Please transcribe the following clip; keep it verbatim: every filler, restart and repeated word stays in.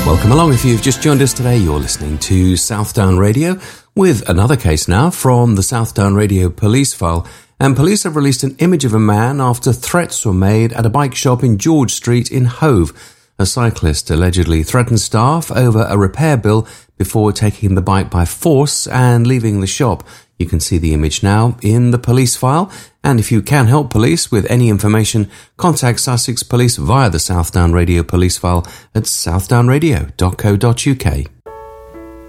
Welcome along. If you've just joined us today, you're listening to Southdown Radio with another case now from the Southdown Radio police file. And police have released an image of a man after threats were made at a bike shop in George Street in Hove. A cyclist allegedly threatened staff over a repair bill before taking the bike by force and leaving the shop. You can see the image now in the police file. And if you can help police with any information, contact Sussex Police via the Southdown Radio police file at southdown radio dot co dot uk.